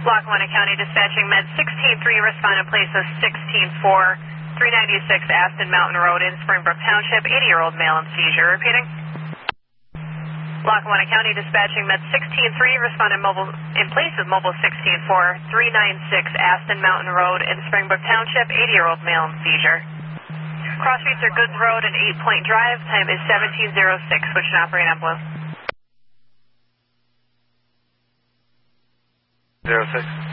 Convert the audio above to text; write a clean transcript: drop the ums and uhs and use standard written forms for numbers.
Lackawanna County dispatching med 16-3, respondent place of 16-4, 396 Aston Mountain Road in Springbrook Township, 80-year-old male in seizure. Repeating. Lackawanna County dispatching med 16-3, respondent mobile in place of mobile 16-4, 396 Aston Mountain Road in Springbrook Township, 80-year-old male in seizure. Cross streets are Goods Road and 8 Point Drive. Time is 17:06. Switch and operate on blue. 06.